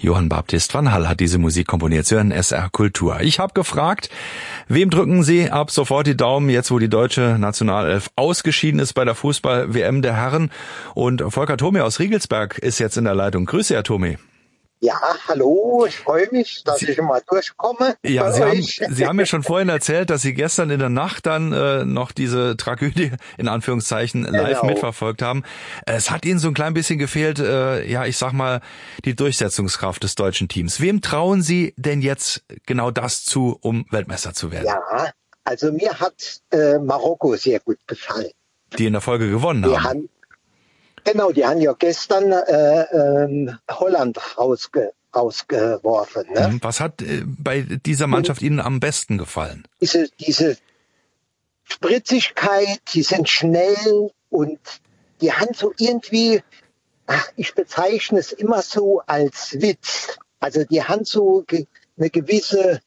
Johann Baptist van Hall hat diese Musik komponiert für SR Kultur. Ich habe gefragt, wem drücken Sie ab sofort die Daumen, jetzt wo die deutsche Nationalelf ausgeschieden ist bei der Fußball-WM der Herren? Und Volker Thome aus Riegelsberg ist jetzt in der Leitung. Grüße, Herr Thome. Ja, hallo, ich freue mich, dass ich mal durchkomme. Ja, Sie haben mir schon vorhin erzählt, dass Sie gestern in der Nacht dann noch diese Tragödie in Anführungszeichen live mitverfolgt haben. Es hat Ihnen so ein klein bisschen gefehlt, ich sag mal, die Durchsetzungskraft des deutschen Teams. Wem trauen Sie denn jetzt genau das zu, um Weltmeister zu werden? Ja, also mir hat Marokko sehr gut gefallen. Die in der Folge gewonnen haben. Genau, die haben ja gestern Holland rausgeworfen. Ne? Was hat bei dieser Mannschaft Ihnen am besten gefallen? Diese Spritzigkeit, die sind schnell und die haben so irgendwie, ich bezeichne es immer so als Witz. Also die haben so eine gewisse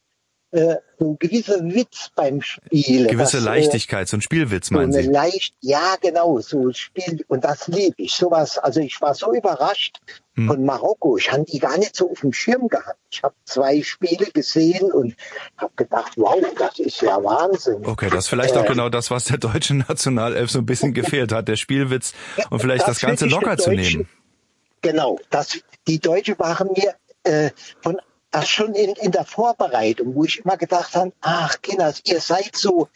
Witz beim Spielen. Gewisse Leichtigkeit, so ein Spielwitz, meinen Sie? Ja, genau, so Spiel, und das liebe ich. Sowas, also ich war so überrascht von Marokko. Ich habe die gar nicht so auf dem Schirm gehabt. Ich habe 2 Spiele gesehen und habe gedacht, wow, das ist ja Wahnsinn. Okay, das ist vielleicht auch genau das, was der deutschen Nationalelf so ein bisschen gefehlt hat, der Spielwitz und vielleicht das Ganze locker zu nehmen. Genau, die Deutsche waren mir schon in der Vorbereitung, wo ich immer gedacht habe, ach Kinders, ihr seid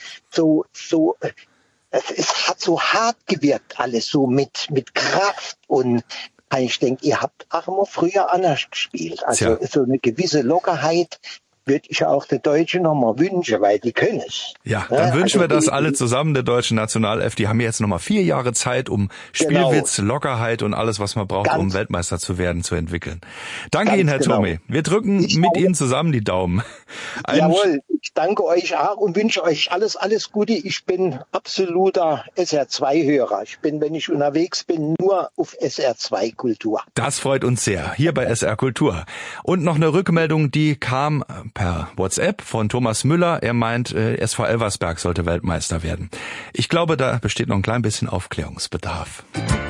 es hat so hart gewirkt alles, so mit Kraft, und ich denke, ihr habt auch immer früher anders gespielt. Also so eine gewisse Lockerheit würde ich auch der Deutschen nochmal wünschen, weil die können es. Ja, dann wünschen wir das alle zusammen, der deutschen Nationalelf. Die haben jetzt nochmal 4 Jahre Zeit, um Spielwitz, Lockerheit und alles, was man braucht, um Weltmeister zu werden, zu entwickeln. Danke Ihnen, Herr Thome. Wir drücken mit Ihnen zusammen die Daumen. Jawohl, ich danke euch auch und wünsche euch alles Gute. Ich bin absoluter SR2-Hörer. Wenn ich unterwegs bin, nur auf SR2 Kultur. Das freut uns sehr, hier bei SR Kultur. Und noch eine Rückmeldung, die kam per WhatsApp von Thomas Müller. Er meint, SV Elversberg sollte Weltmeister werden. Ich glaube, da besteht noch ein klein bisschen Aufklärungsbedarf.